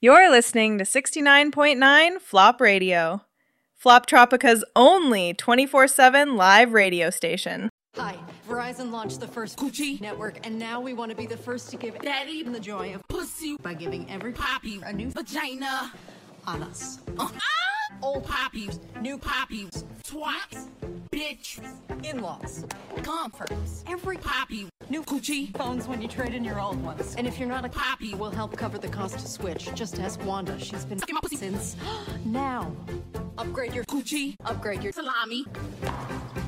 You're listening to 69.9 Flop Radio, Flop Tropica's only 24/7 live radio station. Hi, Verizon launched the first Coochie network, and now we want to be the first to give Daddy the joy of pussy by giving every poppy a new vagina on us. Old poppies, new poppies, twats, bitch, in-laws, comforts, every poppy, new Coochie phones when you trade in your old ones. And if you're not a poppy, we'll help cover the cost to switch. Just ask Wanda. She's been since now. Upgrade your Coochie, upgrade your salami.